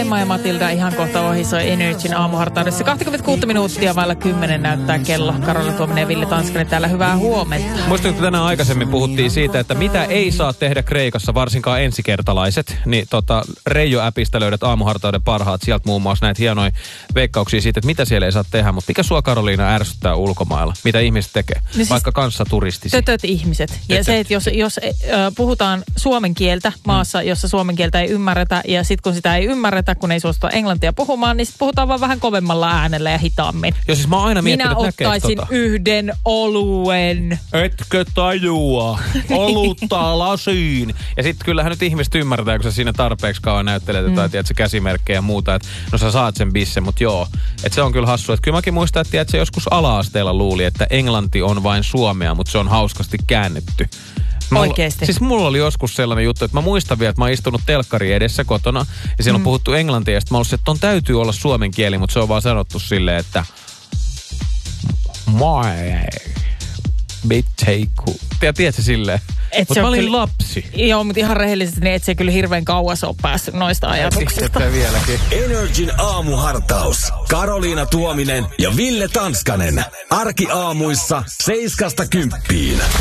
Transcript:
Emma ja Matilda ihan kohta ohi soi Energyn aamuhartaudessa. 26 minuuttia vailla 10 näyttää kello. Karola Tuominen ja Ville Tanskanen täällä. Hyvää huomenta. Muistatko, että tänään aikaisemmin puhuttiin siitä, että mitä ei saa tehdä Kreikassa, varsinkaan ensikertalaiset. Niin Reijo-äpistä löydät aamuhartauden parhaat. Sieltä muun muassa näitä hienoja veikkauksia siitä, että mitä siellä ei saa tehdä. Mutta mikä sua, Karoliina, ärsyttää ulkomailla? Mitä ihmiset tekee? No siis vaikka kanssaturistisi. Tötöt ihmiset. Ja se, että jos puhutaan suomen kieltä maassa, jossa suomen kieltä ei ymmärretä, ja sitten kun sitä ei ymmärretä, kun ei suostuta englantia puhumaan, niin sitten puhutaan vaan vähän kovemmalla äänellä ja hitaammin. Joo, siis mä oon aina miettinyt, minä ottaisin yhden oluen. Etkö tajua? Olutta lasiin. Ja sitten kyllähän nyt ihmiset ymmärtää, kun sä siinä tarpeeksi kauan näyttelet jotain, tiedätkö, käsimerkkejä ja muuta, että no sä saat sen bissen, mutta joo. Että se on kyllä hassu. Että kyllä mäkin muistan, että tiedätkö, joskus ala-asteella luuli, että englanti on vain suomea, mutta se on hauskasti käännetty. Oikeesti? Siis mulla oli joskus sellainen juttu, että mä muistan vielä, että mä oon istunut telkkari edessä kotona ja siellä on puhuttu englantia ja sitten mä olisin, että ton täytyy olla suomen kieli, mutta se on vaan sanottu silleen, että tiedätkö silleen? Mutta mä olin kyllä lapsi. Joo, mutta ihan rehellisesti niin et se kyllä hirveän kauas ole päässyt noista ajatuksista. Vieläkin. Energin aamuhartaus. Karoliina Tuominen ja Ville Tanskanen. Arkiaamuissa 7–10.